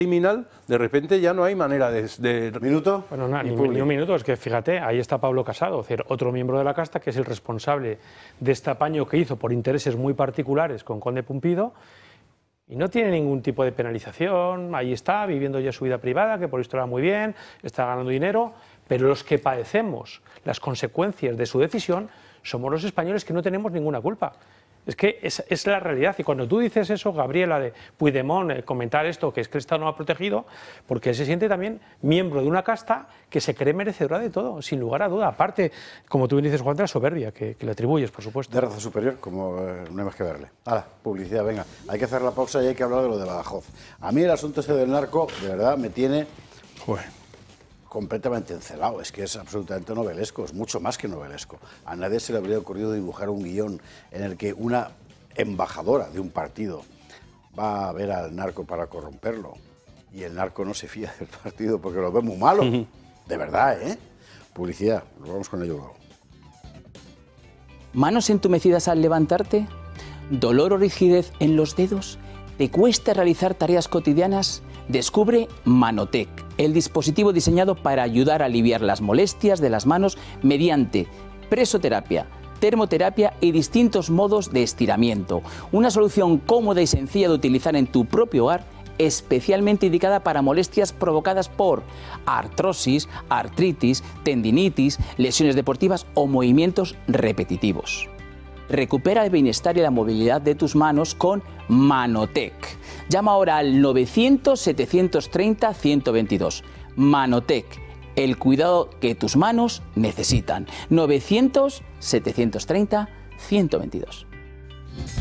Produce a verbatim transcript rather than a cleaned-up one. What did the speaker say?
criminal, de repente ya no hay manera de... de... ¿Minuto? Bueno, no, ni, ni un minuto, es que fíjate, ahí está Pablo Casado, es decir, otro miembro de la casta que es el responsable de este apaño que hizo por intereses muy particulares con Conde Pumpido y no tiene ningún tipo de penalización, ahí está, viviendo ya su vida privada, que por esto era muy bien, está ganando dinero, pero los que padecemos las consecuencias de su decisión somos los españoles que no tenemos ninguna culpa. Es que es, es la realidad, y cuando tú dices eso, Gabriela, de Puigdemont, eh, comentar esto, que es que el Estado no ha protegido, porque él se siente también miembro de una casta que se cree merecedora de todo, sin lugar a duda. Aparte, como tú bien dices, Juan, de la soberbia que, que le atribuyes, por supuesto. De raza superior, como eh, no hay más que verle. Ahora, publicidad, venga, hay que hacer la pausa y hay que hablar de lo de Badajoz. A mí el asunto ese del narco, de verdad, me tiene... Joder. completamente encelado, es que es absolutamente novelesco, es mucho más que novelesco. A nadie se le habría ocurrido dibujar un guión en el que una embajadora de un partido va a ver al narco para corromperlo y el narco no se fía del partido porque lo ve muy malo. Uh-huh. De verdad, ¿eh? Publicidad, nos vamos con ello luego. ¿Manos entumecidas al levantarte? ¿Dolor o rigidez en los dedos? ¿Te cuesta realizar tareas cotidianas? Descubre Manotec, el dispositivo diseñado para ayudar a aliviar las molestias de las manos mediante presoterapia, termoterapia y distintos modos de estiramiento. Una solución cómoda y sencilla de utilizar en tu propio hogar, especialmente indicada para molestias provocadas por artrosis, artritis, tendinitis, lesiones deportivas o movimientos repetitivos. Recupera el bienestar y la movilidad de tus manos con Manotec. Llama ahora al novecientos, setecientos treinta, ciento veintidós. Manotec, el cuidado que tus manos necesitan. novecientos, setecientos treinta, ciento veintidós.